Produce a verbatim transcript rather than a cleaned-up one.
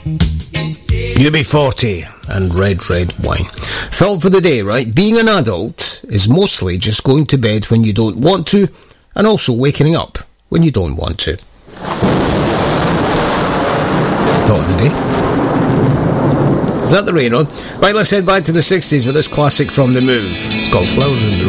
U B forty and Red Red Wine. Thought for the day, right? Being an adult is mostly just going to bed when you don't want to, and also waking up when you don't want to. Thought of the day. Is that the rain on? Right, let's head back to the sixties with this classic from The Move. It's called Flowers in the